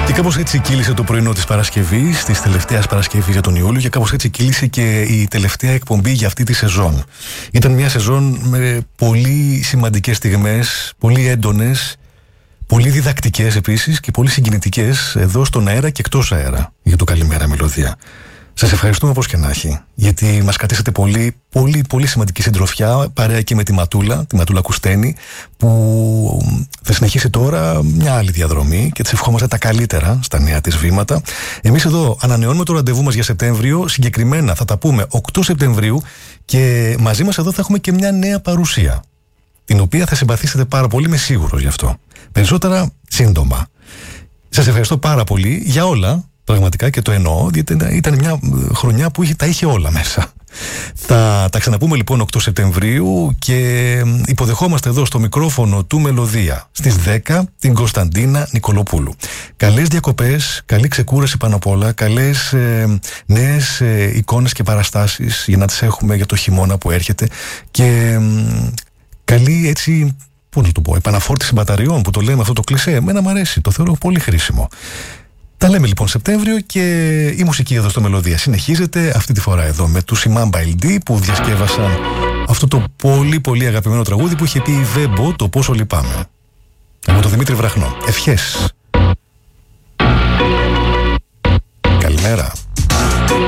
Και κάπως έτσι κύλησε το πρωινό της Παρασκευής, της τελευταίας Παρασκευής για τον Ιούλιο, και κάπως έτσι κύλησε και η τελευταία εκπομπή για αυτή τη σεζόν. Ήταν μια σεζόν με πολύ σημαντικές στιγμές, πολύ έντονες, πολύ διδακτικές επίσης και πολύ συγκινητικές εδώ στον αέρα και εκτός αέρα για το Καλημέρα Μελωδία. Σας ευχαριστούμε όπως και να έχει, γιατί μας κρατήσατε πολύ σημαντική συντροφιά, παρέα και με τη Ματούλα Κουστένη, που θα συνεχίσει τώρα μια άλλη διαδρομή και της ευχόμαστε τα καλύτερα στα νέα της βήματα. Εμείς εδώ ανανεώνουμε το ραντεβού μας για Σεπτέμβριο, συγκεκριμένα θα τα πούμε 8 Σεπτεμβρίου, και μαζί μας εδώ θα έχουμε και μια νέα παρουσία, την οποία θα συμπαθήσετε πάρα πολύ, είμαι σίγουρος γι' αυτό. Περισσότερα σύντομα. Σας ευχαριστώ πάρα πολύ για όλα. Πραγματικά, και το εννοώ, γιατί ήταν μια χρονιά που τα είχε όλα μέσα. Θα τα ξαναπούμε λοιπόν 8 Σεπτεμβρίου και υποδεχόμαστε εδώ στο μικρόφωνο του Μελωδία στις 10 την Κωνσταντίνα Νικολοπούλου. Καλές διακοπές, καλή ξεκούραση πάνω απ' όλα, καλές νέες εικόνες και παραστάσεις για να τις έχουμε για το χειμώνα που έρχεται, και καλή έτσι, πώς να το πω, επαναφόρτιση μπαταριών, που το λέμε αυτό το κλισέ. Εμένα μου αρέσει, το θεωρώ πολύ χρήσιμο. Τα λέμε λοιπόν Σεπτέμβριο, και η μουσική εδώ στο Μελωδία συνεχίζεται, αυτή τη φορά εδώ με τους Imam Baildi, που διασκεύασαν αυτό το πολύ αγαπημένο τραγούδι που είχε πει η Βέμπο, το Πόσο Λυπάμαι, από τον Δημήτρη Βραχνό. Ευχές. Καλημέρα.